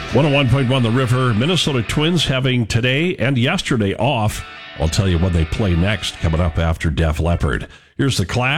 101.1 The River. Minnesota Twins having today and yesterday off. I'll tell you when they play next, coming up after Def Leppard. Here's the Clash.